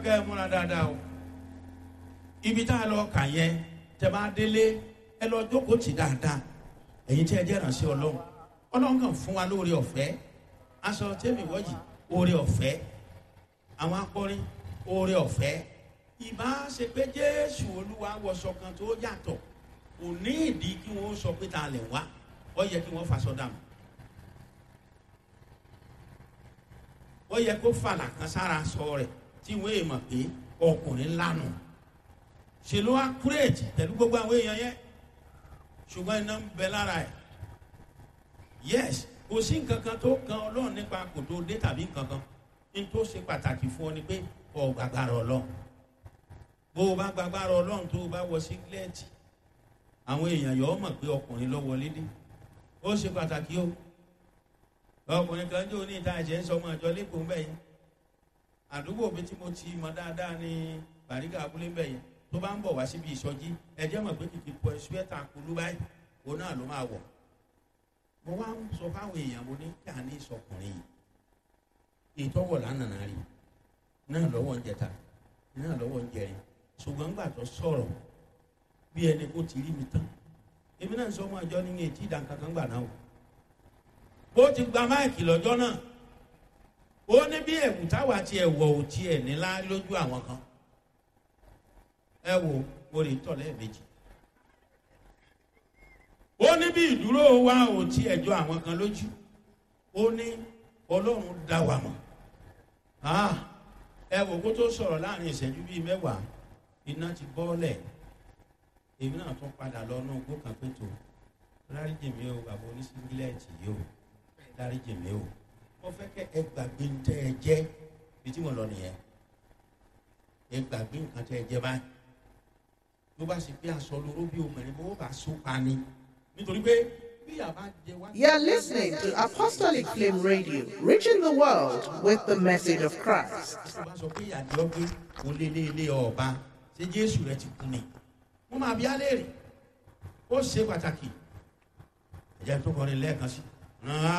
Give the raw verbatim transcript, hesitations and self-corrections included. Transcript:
kẹ́ ẹ múra dáadáa o. Ibi tá a lọ kà yẹn tẹ́ bá délé ẹ lọ jókòó tì dáadáa. Ẹ̀yin tí ẹ jẹ́ ìránṣẹ́ Ọlọ́run. Ọlọ́run kàn fún wa lóore ọ̀fẹ́. Aṣọ tẹ́mi wọ́yì oore ọ̀fẹ́. Àwọn akọrin oore ọ̀fẹ́. Ìbá ṣe pé Jésù Olúwa wọṣọ kan tó yàtọ̀. Kò ní ìdí kí wọ́n sọ pé ta lè wá. Ó yẹ kí wọ́n faṣọ dànù. Ó yẹ kó fàlà kan sára sọ rẹ̀ tí wọ́n èèmọ̀ pé ọkùnrin lánàá. Ṣé ló wá kúrèjì pẹ̀lú gbogbo àwọn èèyàn yẹn? Ṣùgbọ́n iná ń bẹ lára ẹ̀. Yes, kò sí nǹkan kan tó kan Ọlọ́run nípa kò tó dé tàbí nǹkan kan. Ní tó ṣe pàtàkì fún ọ ni pé ọ gbàgbára Ọlọ́run. Bó o bá gbàgbára Ọlọ́run tó o bá wọ sígílẹ́ẹ̀tì, àwọn èèyàn yọ̀ ọ́ mọ̀ pé ọkùnrin ló wọlé dé. Ó ṣe pàtàkì o. Ọkùnrin kan jó ní ìta ẹ̀jẹ̀ ń sọ ọmọ ìjọ lẹ́kọ̀ọ́ ń bẹ̀ yẹn. Àdúgbò mi tí mo ti mọ dáadáa ní Bàrígà abúlé ń bẹ̀ yẹn. Tó bá ń bọ̀ wá síbi ìsọjí, ẹ jẹ́ mọ̀ pé kìkì pọ̀ ṣúẹ́tà kulú báyìí, òun náà ló máa wọ̀. Mo wá ń sọ fáwọn èèyàn mo ní kí a ní ìsọkùnrin yìí. Ìtọ́wọ̀ lánàá rí náà lọ́wọ́ ń jẹta, náà lọ́wọ́ ń jẹrin. Ṣùgbọ́n gbà tó sọ̀rọ̀ bí ẹni kó ti rí mi tán. Èmi náà sọ ọmọ ìjọ nínú ètí ìdánkankan gbà náà o. Ó ti gba máìkì lọ́jọ́ náà. Ó ní bí ẹ̀wù táwa ti ẹ̀wọ̀ ò tiẹ̀ nílá lójú àwọn kan. Ẹ wo mo lè tọ̀ lẹ́ẹ̀mejì. Ó ní bí ìdúró wa ò tiẹ̀ jọ àwọn kan lójú. Ó ní Ọlọ́run dá wa mọ̀. Ẹ wo kó tó sọ̀rọ̀ láàrin ìṣẹ́jú bíi mẹ́wàá, iná ti bọ́ọ̀lẹ̀. Èmi náà tún padà lọ náà gbó kan pé tó dáríjì mi o bàbá oníṣíngílẹ̀tì yìí o dáríjì mi o. Mo fẹ́ kẹ́ ẹ gbàgbé ń tẹ́ ẹ jẹ́ bí tí mo lọ nìyẹn. Ẹ gbàgbé nǹkan tẹ́ ẹ jẹ́ báyìí. Ló bá ṣe pé aṣọ lóró bí obìnrin bó bá so pa ni. Nítorí pé bí àbá jẹ wá. You are listening to Apostolic Flame Radio, reaching the world with the message of Christ. Tó bá sọ pé ìyàjọ́ pé kò lé lé ilé ọba ṣé Jésù rẹ ti kú ni. Mo máa bí á léèrè. Ó ṣe pàtàkì. Ẹ̀jẹ̀ tó kọrin lẹ́ẹ̀kan sí.